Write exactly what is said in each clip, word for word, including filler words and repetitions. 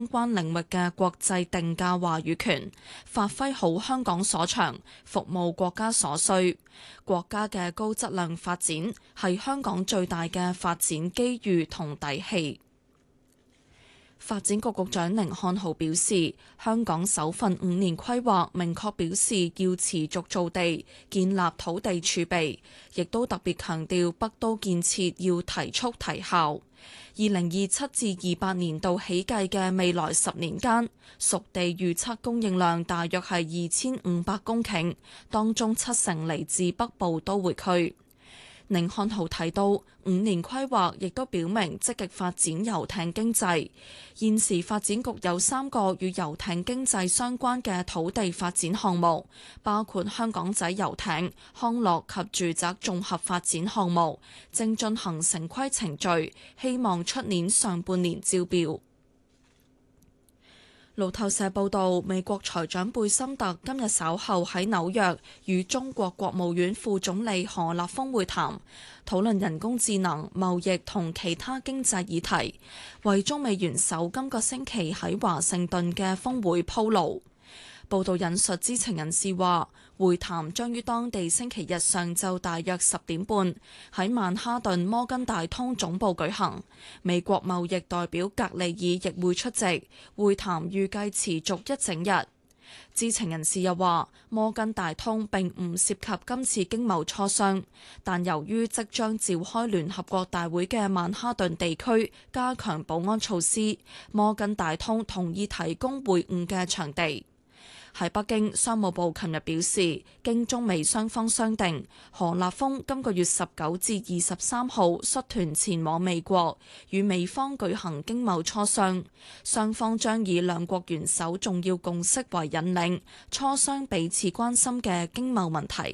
關領域嘅國際定價話語權，發揮好香港所長，服務國家所需。國家嘅高質量發展係香港最大嘅發展機遇同底氣。發展局局長甯漢豪表示，香港首份五年規劃明確表示要持續造地，建立土地儲備，亦都特別強調北都建設要提速提效。二零二七至二八年度起計嘅未來十年間，熟地預測供應量大約係二千五百公頃，當中七成嚟自北部都會區。甯漢豪提到，五年規劃亦都表明積極發展遊艇經濟。現時發展局有三個與遊艇經濟相關嘅土地發展項目，包括香港仔遊艇、康樂及住宅綜合發展項目，正進行城規程序，希望出年上半年招標。路透社報道，美國財長貝森特今日稍後喺紐約與中國國務院副總理何立峰會談，討論人工智能、貿易同其他經濟議題，為中美元首今個星期喺華盛頓嘅峰會鋪路。報道引述知情人士話，會談將於當地星期日上晝大約十點半喺曼哈頓摩根大通總部舉行。美國貿易代表格利爾亦會出席。會談預計持續一整日。知情人士又話，摩根大通並唔涉及今次經貿磋商，但由於即將召開聯合國大會嘅曼哈頓地區加強保安措施，摩根大通同意提供會晤嘅場地。喺北京，商務部琴日表示，經中美雙方商定，何立峰今個月十九至二十三號率團前往美國，與美方舉行經貿磋商。雙方將以兩國元首重要共識為引領，磋商彼此關心嘅經貿問題。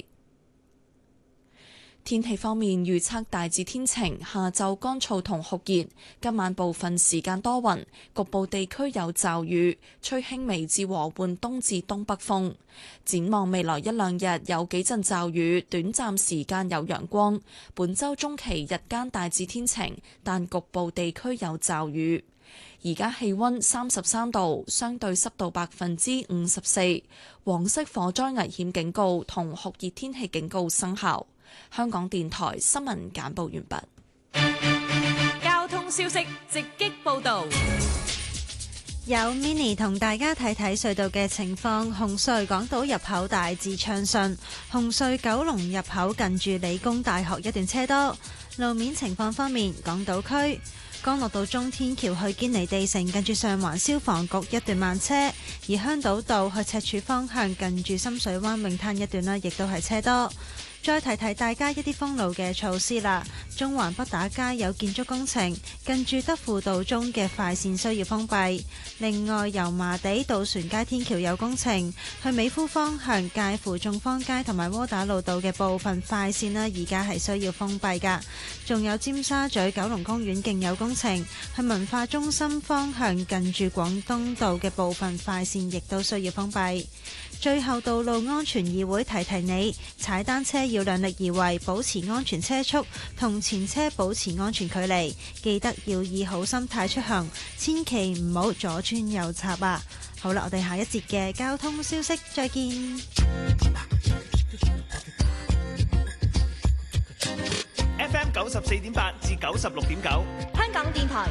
天氣方面預測大致天晴，下晝乾燥同酷熱，今晚部分時間多雲，局部地區有驟雨，吹輕微至和緩東至東北風。展望未來一兩日有幾陣驟雨，短暫時間有陽光。本週中期日間大致天晴，但局部地區有驟雨。而家氣溫三十三度，相對濕度百分之五十四，黃色火災危險警告同酷熱天氣警告生效。香港電台新聞簡報完畢。 交通消息直擊報道， 有 Mini 同大家睇睇隧道嘅情況。紅隧港島入口大致暢順，紅隧九龍入口近住理工大學一段車多。路面情況方面，港島區干諾道中天橋去堅尼地城近住上環消防局一段慢車，而香島道去赤柱方向近住深水灣泳灘一段呢，亦都係車多。再提提大家一啲封路嘅措施啦。中環北打街有建築工程，近住德輔道中嘅快線需要封閉。另外，油麻地渡船街天橋有工程，去美孚方向介乎眾坊街同埋窩打老道嘅部分快線呢，而家係需要封閉噶。仲有尖沙咀九龍公園徑有工程，去文化中心方向近住廣東道嘅部分快線亦都需要封閉。最後，道路安全議會提提你，踩單車要量力而為，保持安全車速，同前車保持安全距離。記得要以好心態出行，千祈唔好左穿右插啊！好啦，我哋下一節嘅交通消息再見。 F M 九十四點八至九十六點九， 香港電台